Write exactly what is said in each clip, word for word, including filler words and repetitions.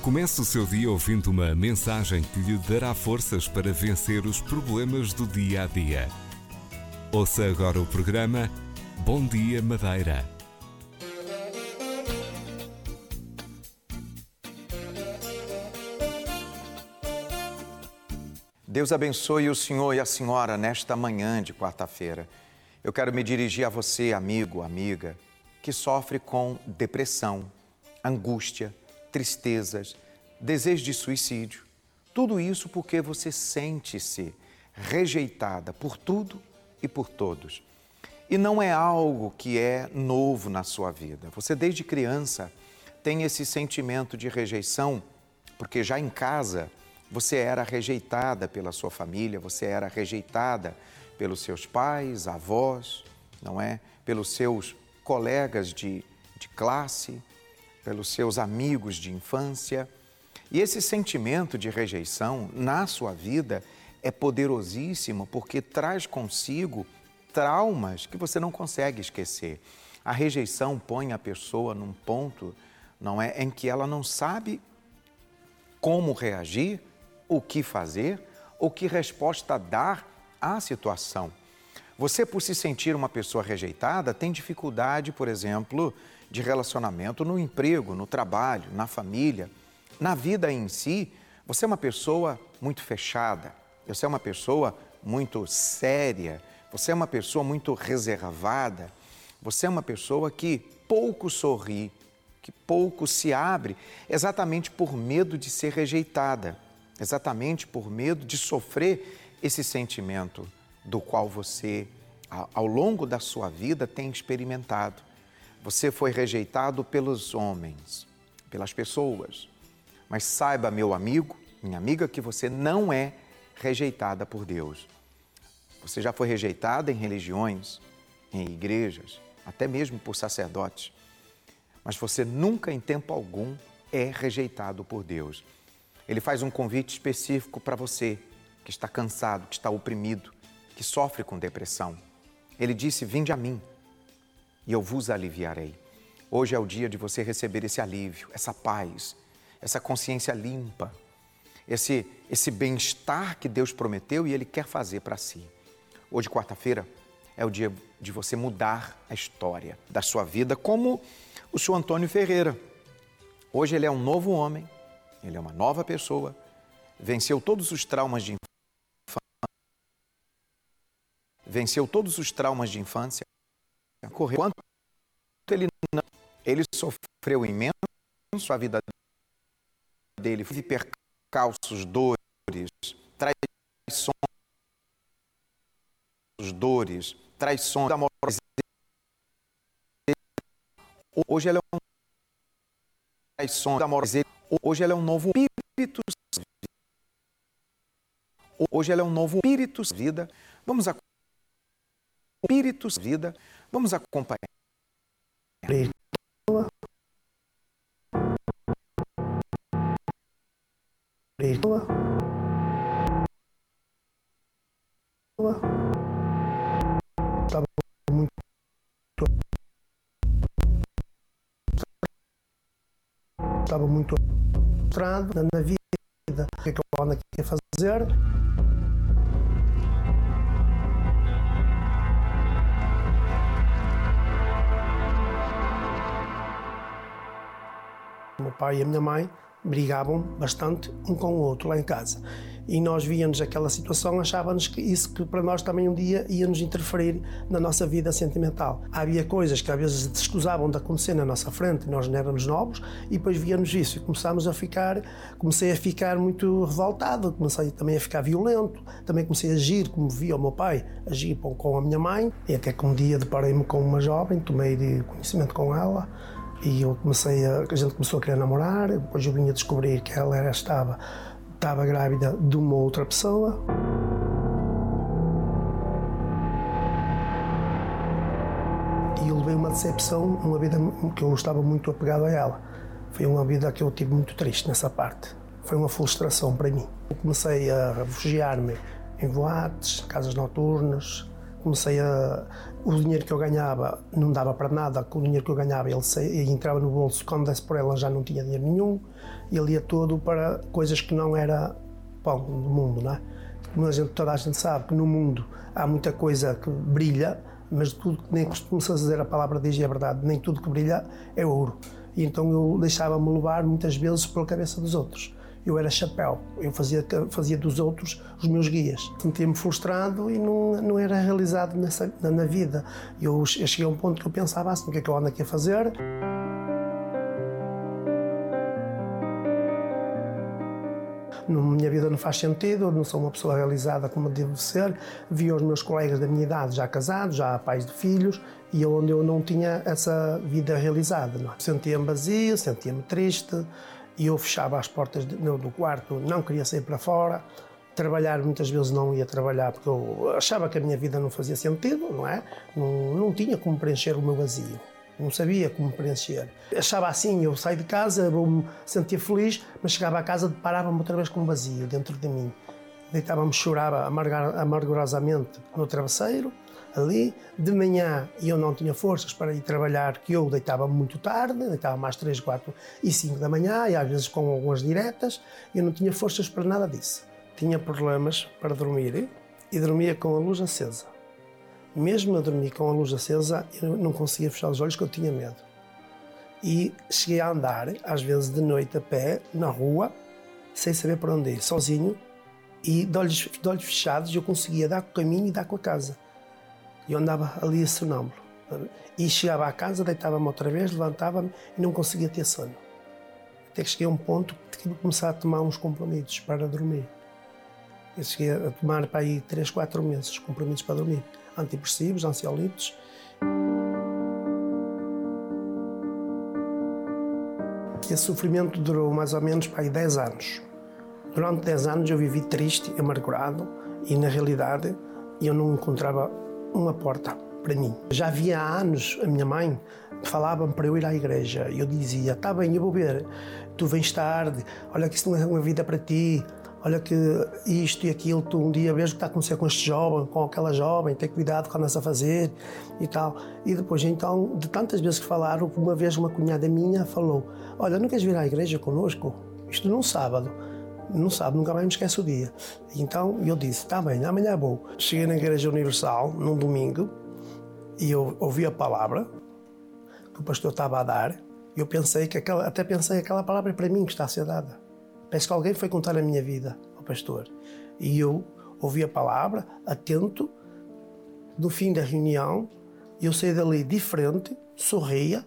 Comece o seu dia ouvindo uma mensagem que lhe dará forças para vencer os problemas do dia a dia. Ouça agora o programa Bom Dia Madeira. Deus abençoe o senhor e a senhora nesta manhã de quarta-feira. Eu quero me dirigir a você, amigo, amiga, que sofre com depressão, angústia, tristezas, desejo de suicídio. Tudo isso porque você sente-se rejeitada por tudo e por todos. E não é algo que é novo na sua vida. Você desde criança tem esse sentimento de rejeição, porque já em casa você era rejeitada pela sua família, você era rejeitada pelos seus pais, avós, não é? Pelos seus colegas de, de classe, pelos seus amigos de infância. E esse sentimento de rejeição na sua vida é poderosíssimo porque traz consigo traumas que você não consegue esquecer. A rejeição põe a pessoa num ponto, não é, em que ela não sabe como reagir, o que fazer, ou que resposta dar à situação. Você, por se sentir uma pessoa rejeitada, tem dificuldade, por exemplo, de relacionamento no emprego, no trabalho, na família, na vida em si. Você é uma pessoa muito fechada, você é uma pessoa muito séria, você é uma pessoa muito reservada, você é uma pessoa que pouco sorri, que pouco se abre, exatamente por medo de ser rejeitada, exatamente por medo de sofrer esse sentimento do qual você, ao longo da sua vida, tem experimentado. Você foi rejeitado pelos homens, pelas pessoas, mas saiba, meu amigo, minha amiga, que você não é rejeitada por Deus. Você já foi rejeitada em religiões, em igrejas, até mesmo por sacerdotes, mas você nunca, em tempo algum, é rejeitado por Deus. Ele faz um convite específico para você que está cansado, que está oprimido, que sofre com depressão. Ele disse: vinde a mim e eu vos aliviarei. Hoje é o dia de você receber esse alívio, essa paz, essa consciência limpa, esse, esse bem-estar que Deus prometeu e Ele quer fazer para si. Hoje, quarta-feira, é o dia de você mudar a história da sua vida, como o senhor Antônio Ferreira. Hoje ele é um novo homem, ele é uma nova pessoa, venceu todos os traumas de infância, venceu todos os traumas de infância, correu quanto ele não, ele sofreu imenso, a vida dele foi percalços, dores, traições, dores, traições, amorosidade. Hoje ele é um traições, amorosidade. Hoje ele é um novo espírito. Hoje ele é um novo espírito vida. Vamos acompanhar. Espírito vida. Vamos acompanhar. Estava muito estava muito frustrado na vida, o que é que eu ando aqui a fazer? O meu pai e a minha mãe brigavam bastante um com o outro lá em casa. E nós víamos aquela situação, achávamos que isso que para nós também um dia ia nos interferir na nossa vida sentimental. Havia coisas que às vezes se escusavam de acontecer na nossa frente, nós não éramos novos, e depois víamos isso e começámos a ficar, comecei a ficar muito revoltado, comecei também a ficar violento, também comecei a agir como via o meu pai agir com a minha mãe, e até que um dia deparei-me com uma jovem, tomei conhecimento com ela, e eu comecei a, a gente começou a querer namorar, depois eu vim a descobrir que ela era, estava, estava grávida de uma outra pessoa. E eu levei uma decepção, uma vida que eu estava muito apegado a ela. Foi uma vida que eu tive muito triste nessa parte. Foi uma frustração para mim. Eu comecei a refugiar-me em boates, casas noturnas, comecei a, o dinheiro que eu ganhava não dava para nada, com o dinheiro que eu ganhava ele, saía, ele entrava no bolso, quando desse por ela já não tinha dinheiro nenhum, ele ia todo para coisas que não era pão do mundo, não é? Como a gente, toda a gente sabe que no mundo há muita coisa que brilha, mas tudo, nem costumo-se dizer, a palavra diz e é verdade, nem tudo que brilha é ouro. E então eu deixava-me levar muitas vezes pela cabeça dos outros. Eu era chapéu, eu fazia, fazia dos outros os meus guias. Sentia-me frustrado e não, não era realizado nessa, na vida. Eu, eu cheguei a um ponto que eu pensava assim, o que é que eu ando aqui a fazer? Na minha vida não faz sentido, eu não sou uma pessoa realizada como devo ser. Via os meus colegas da minha idade já casados, já pais de filhos, e onde eu não tinha essa vida realizada. Não é? Sentia-me vazio, sentia-me triste, e eu fechava as portas do quarto, não queria sair para fora. Trabalhar, muitas vezes não ia trabalhar porque eu achava que a minha vida não fazia sentido, não é? Não, não tinha como preencher o meu vazio, não sabia como preencher. Achava assim, eu saí de casa, eu me sentia feliz, mas chegava a casa, deparava-me outra vez com um vazio dentro de mim. Deitava-me, chorava amargurosamente no travesseiro, ali. De manhã eu não tinha forças para ir trabalhar, que eu deitava muito tarde, deitava mais três, quatro e cinco da manhã, e às vezes com algumas diretas, eu não tinha forças para nada disso. Tinha problemas para dormir e dormia com a luz acesa. Mesmo a dormir com a luz acesa, eu não conseguia fechar os olhos, porque eu tinha medo. E cheguei a andar, às vezes de noite a pé, na rua, sem saber para onde ir, sozinho, e de olhos, de olhos fechados eu conseguia dar com o caminho e dar com a casa. E eu andava ali sonâmbulo. E chegava à casa, deitava-me outra vez, levantava-me e não conseguia ter sono. Até que cheguei a um ponto que tive que começar a tomar uns comprimidos para dormir. Eu cheguei a tomar para aí três, quatro meses comprimidos para dormir. Antidepressivos, ansiolíticos. Esse sofrimento durou mais ou menos para aí dez anos. Durante dez anos eu vivi triste, amargurado, e na realidade eu não encontrava uma porta para mim. Já havia há anos a minha mãe falava-me para eu ir à igreja e eu dizia, está bem, eu vou ver, tu vens tarde, olha que isso não é uma vida para ti, olha que isto e aquilo, tu um dia vês o que está a acontecer com este jovem, com aquela jovem, tem cuidado com o que andas a fazer e tal. E depois então, de tantas vezes que falaram, uma vez uma cunhada minha falou, olha, não queres vir à igreja connosco? Isto num sábado. Não sabe, nunca mais me esquece o dia. Então eu disse, está bem, amanhã vou. Cheguei na Igreja Universal, num domingo, e eu ouvi a palavra que o pastor estava a dar. E eu pensei que aquela, até pensei, aquela palavra é para mim que está a ser dada. Parece que alguém foi contar a minha vida ao pastor. E eu ouvi a palavra, atento, no fim da reunião, eu saí dali diferente, sorria,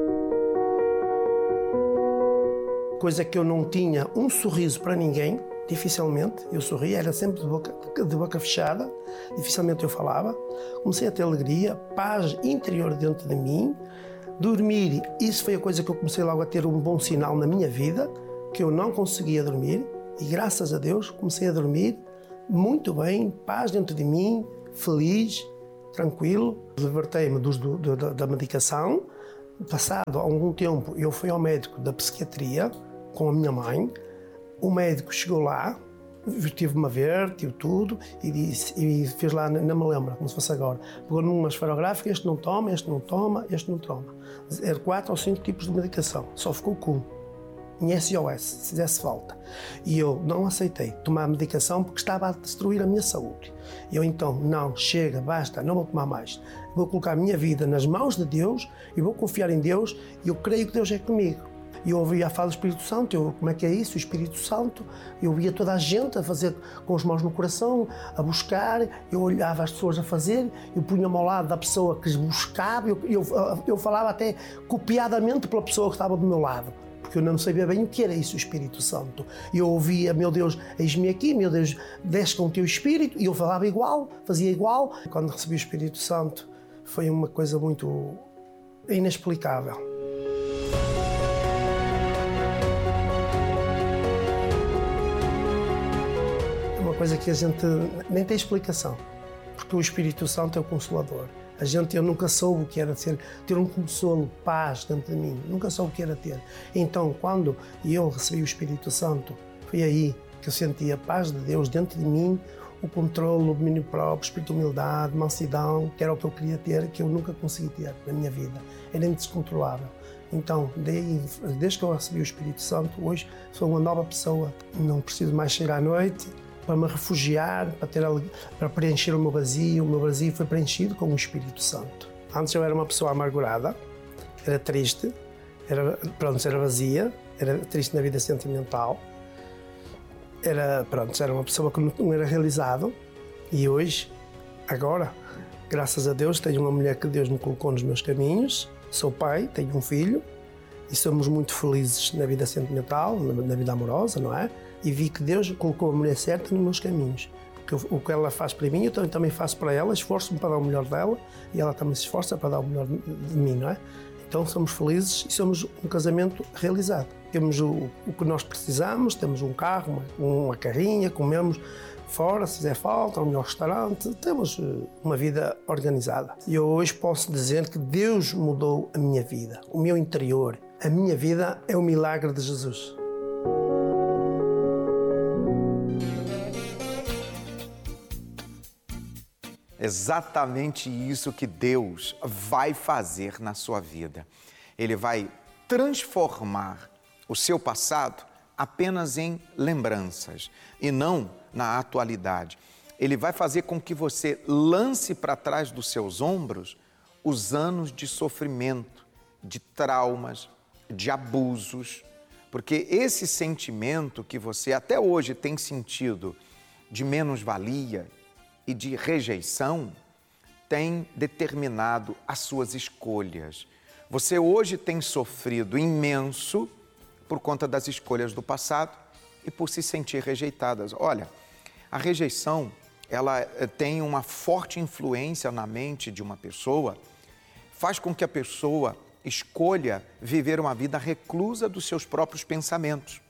coisa que eu não tinha um sorriso para ninguém, dificilmente eu sorria, era sempre de boca, de boca fechada, dificilmente eu falava. Comecei a ter alegria, paz interior dentro de mim, dormir, isso foi a coisa que eu comecei logo a ter um bom sinal na minha vida, que eu não conseguia dormir, e graças a Deus comecei a dormir muito bem, paz dentro de mim, feliz, tranquilo. Libertei-me dos, do, da, da medicação. Passado algum tempo eu fui ao médico da psiquiatria com a minha mãe. O médico chegou lá, tive-me a ver, tive tudo e, disse, e fez lá, não me lembro, como se fosse agora, pegou numa esferográfica, este não toma, este não toma, este não toma. Era quatro ou cinco tipos de medicação, só ficou com um, em S O S, se fizesse falta. E eu não aceitei tomar a medicação porque estava a destruir a minha saúde. E eu então, não, chega, basta, não vou tomar mais. Vou colocar a minha vida nas mãos de Deus e vou confiar em Deus e eu creio que Deus é comigo. E eu ouvia a fala do Espírito Santo, eu, como é que é isso, o Espírito Santo? Eu via toda a gente a fazer com as mãos no coração, a buscar, eu olhava as pessoas a fazer, eu punha-me ao lado da pessoa que buscava, eu, eu, eu falava até copiadamente pela pessoa que estava do meu lado, porque eu não sabia bem o que era isso, o Espírito Santo. E eu ouvia, meu Deus, eis-me aqui, meu Deus, desce com o teu Espírito, e eu falava igual, fazia igual. Quando recebi o Espírito Santo, foi uma coisa muito inexplicável. Uma coisa que a gente nem tem explicação, porque o Espírito Santo é o Consolador. A gente, eu nunca soube o que era ter, ter um consolo, paz dentro de mim, nunca soube o que era ter. Então, quando eu recebi o Espírito Santo, foi aí que eu senti a paz de Deus dentro de mim, o controle, o domínio próprio, o espírito de humildade, mansidão, que era o que eu queria ter, que eu nunca consegui ter na minha vida. Era descontrolável. Então, desde que eu recebi o Espírito Santo, hoje sou uma nova pessoa. Não preciso mais sair à noite para me refugiar, para, ter, para preencher o meu vazio. O meu vazio foi preenchido com o Espírito Santo. Antes eu era uma pessoa amargurada, era triste, era, pronto, era vazia, era triste na vida sentimental. Era, pronto, era uma pessoa que não era realizado. E hoje, agora, graças a Deus, tenho uma mulher que Deus me colocou nos meus caminhos. Sou pai, tenho um filho e somos muito felizes na vida sentimental, na vida amorosa, não é? E vi que Deus colocou a mulher certa nos meus caminhos. Porque o que ela faz para mim, eu também faço para ela, esforço-me para dar o melhor dela e ela também se esforça para dar o melhor de mim, não é? Então somos felizes e somos um casamento realizado. Temos o, o que nós precisamos, temos um carro, uma, uma carrinha, comemos fora, se fizer falta, um melhor restaurante, temos uma vida organizada. E eu hoje posso dizer que Deus mudou a minha vida, o meu interior. A minha vida é o milagre de Jesus. Exatamente isso que Deus vai fazer na sua vida. Ele vai transformar o seu passado apenas em lembranças e não na atualidade. Ele vai fazer com que você lance para trás dos seus ombros os anos de sofrimento, de traumas, de abusos, porque esse sentimento que você até hoje tem sentido de menos-valia e de rejeição tem determinado as suas escolhas. Você hoje tem sofrido imenso por conta das escolhas do passado e por se sentir rejeitadas. Olha, a rejeição, ela tem uma forte influência na mente de uma pessoa, faz com que a pessoa escolha viver uma vida reclusa dos seus próprios pensamentos.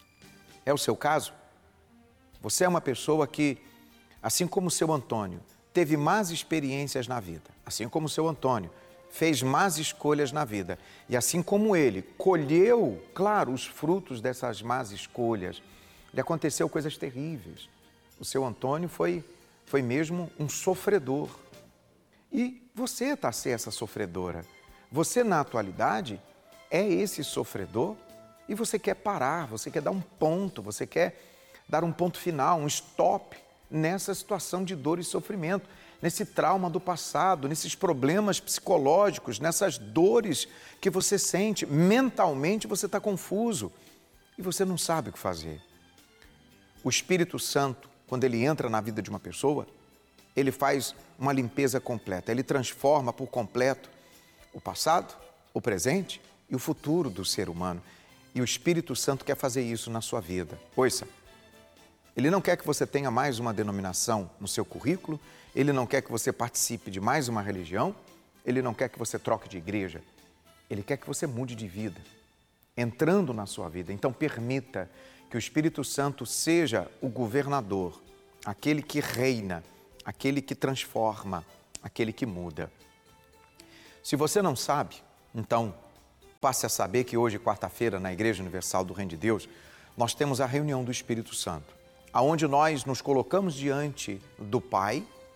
É o seu caso? Você é uma pessoa que, assim como o seu Antônio, teve más experiências na vida, assim como o seu Antônio fez más escolhas na vida, e assim como ele colheu, claro, os frutos dessas más escolhas, lhe aconteceu coisas terríveis. O seu Antônio foi, foi mesmo um sofredor. E você está a ser essa sofredora. Você, na atualidade, é esse sofredor e você quer parar, você quer dar um ponto, você quer dar um ponto final, um stop nessa situação de dor e sofrimento, nesse trauma do passado, nesses problemas psicológicos, nessas dores que você sente. Mentalmente você está confuso e você não sabe o que fazer. O Espírito Santo, quando ele entra na vida de uma pessoa, ele faz uma limpeza completa, ele transforma por completo o passado, o presente e o futuro do ser humano. E o Espírito Santo quer fazer isso na sua vida. Ouça, ele não quer que você tenha mais uma denominação no seu currículo, ele não quer que você participe de mais uma religião, ele não quer que você troque de igreja, ele quer que você mude de vida, entrando na sua vida. Então permita que o Espírito Santo seja o governador, aquele que reina, aquele que transforma, aquele que muda. Se você não sabe, então passe a saber que hoje, quarta-feira, na Igreja Universal do Reino de Deus, nós temos a reunião do Espírito Santo, aonde nós nos colocamos diante do Pai